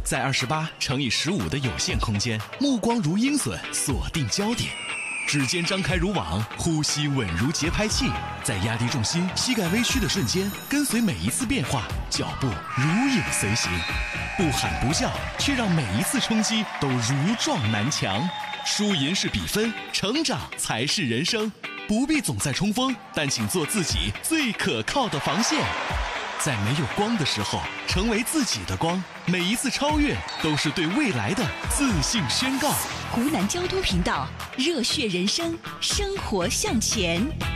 在28×15的有限空间，目光如鹰隼，锁定焦点。指尖张开如网，呼吸稳如节拍器，在压低重心、膝盖微曲的瞬间，跟随每一次变化，脚步如影随形，不喊不叫，却让每一次冲击都如撞南墙。输赢是比分，成长才是人生。不必总在冲锋，但请做自己最可靠的防线。在没有光的时候，成为自己的光。每一次超越，都是对未来的自信宣告。 湖南交通频道，热血人生，生活向前。